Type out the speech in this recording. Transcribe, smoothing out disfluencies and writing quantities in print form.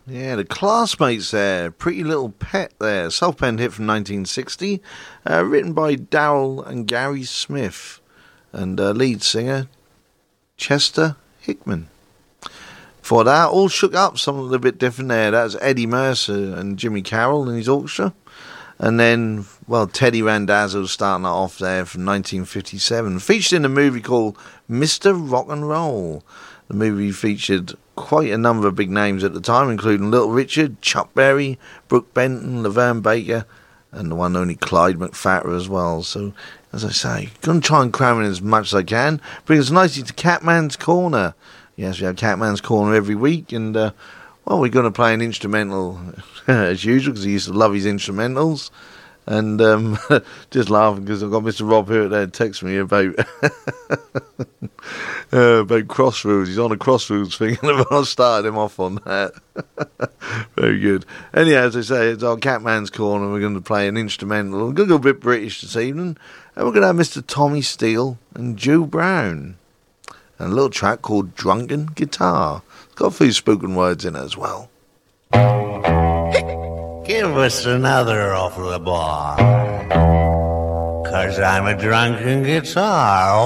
Yeah, the Classmates there. Pretty Little Pet there. Self-penned hit from 1960. Written by Darrell and Gary Smith. And lead singer Chester Hickman. For that, All Shook Up, something a bit different there. That's Eddie Mercer and Jimmy Carroll and his orchestra. And then, well, Teddy Randazzo starting that off there from 1957. Featured in a movie called Mr. Rock and Roll. The movie featured quite a number of big names at the time, including Little Richard, Chuck Berry, Brooke Benton, Laverne Baker, and the one only Clyde McPhatter as well. So, as I say, going to try and cram in as much as I can. Bring us nicely to Catman's Corner. Yes, we have Catman's Corner every week, and, well, we're going to play an instrumental as usual, because he used to love his instrumentals. And just laughing because I've got Mr. Rob here there texting me about Crossroads. He's on a Crossroads thing, and I started him off on that. Very good. Anyhow, as I say, it's our Catman's Corner. We're going to play an instrumental. We're going to go a bit British this evening, and we're going to have Mr. Tommy Steele and Joe Brown, and a little track called Drunken Guitar. It's got a few spoken words in it as well. Give us another off the bar, 'cause I'm a drunken guitar.